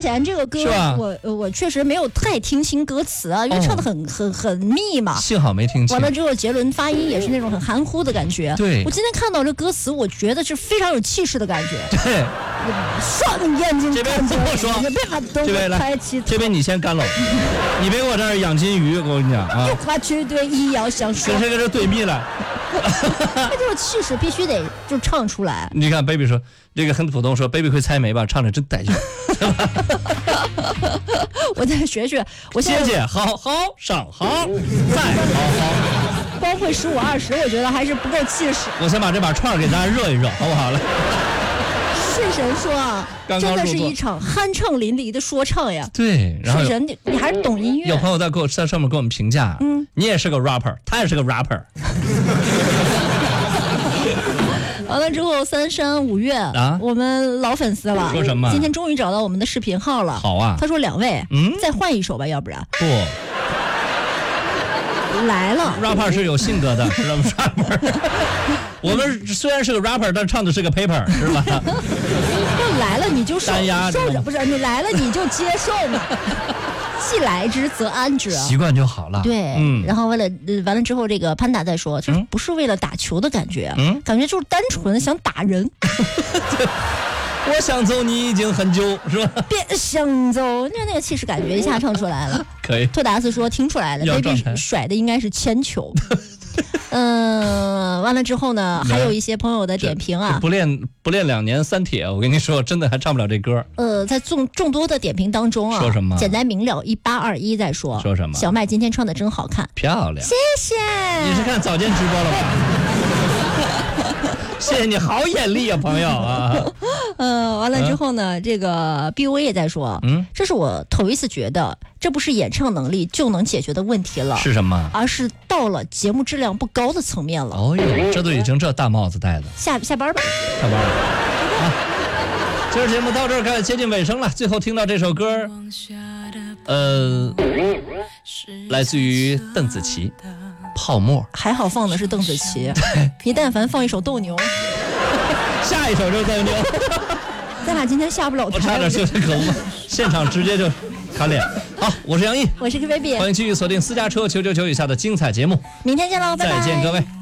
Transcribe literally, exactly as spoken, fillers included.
前这个歌我我确实没有太听清歌词啊，因为唱的很、哦、很很密嘛， 幸好没听清。 完了之后杰伦发音也是那种很含糊的感觉。 对， 我今天看到这歌词，我觉得是非常有气势的感觉。 对， 双眼睛看着我说，这边来，这边你先干了，你别给我这儿养金鱼，我跟你讲啊。 有话绝对一要想说， 跟谁跟这对密了？ 他这种气势必须得就唱出来。 你看 ，baby 说这个很普通，说 baby 会猜谜吧，唱的真带劲。 我再学学，我现在姐姐好好上好，再好好， 光会十五二十，我觉得还是不够气势。 我先把这把串给大家热一热，好不好了？ 睡神说啊， 刚刚真的是一场酣畅淋漓的说唱呀。 对，然后睡神你你还是懂音乐。 有朋友在给我在上面给我们评价，嗯，你也是个 rapper， 他也是个 rapper。 完了之后，三山五月啊，我们老粉丝了。 说什么？ 今天终于找到我们的视频号了。 好啊。 他说：“两位， 嗯， 再换一首吧，要不然。” 不。 来了。 rapper 是有性格的，知道吗 ？rapper。我们虽然是个 rapper， 但唱的是个 paper， 是吧？ 不来了你就受受着，不是你来了你就接受嘛。既来之则安之， 习惯就好了。 对，嗯，然后完了、呃、完了之后，这个潘达再说，这不是为了打球的感觉，嗯，感觉就是单纯想打人。 我想走你已经很久，是吧？ 别想走，那那个气势感觉一下唱出来了。 可以。 托达斯说听出来了 ，baby 甩的应该是铅球。嗯，完了之后呢，还有一些朋友的点评啊， 不练不练两年三铁，我跟你说，真的还唱不了这歌。 呃，在众众多的点评当中啊， 说什么？ 简单明了，一八二一在说说什么？ 小麦今天穿的真好看， 漂亮， 谢谢。 你是看早间直播了吧？谢谢你好眼力啊，朋友啊。 呃，完了之后呢，嗯、这个 B O 也在说，嗯，这是我头一次觉得，这不是演唱能力就能解决的问题了， 是什么？ 而是到了节目质量不高的层面了。 哦哟，这都已经这大帽子戴了。 下下班吧， 下班了。啊，今儿节目到这儿该接近尾声了，最后听到这首歌，呃，来自于邓紫棋。泡沫， 还好放的是邓紫棋。你但凡放一首斗牛， 下一首就是斗牛。 咱俩今天下不了台。 我差点说这口嘛，现场直接就卡脸。好，我是杨毅， 我是 K baby， 欢迎继续锁定私家车九九九以下的精彩节目。 明天见喽，拜拜。 再见各位。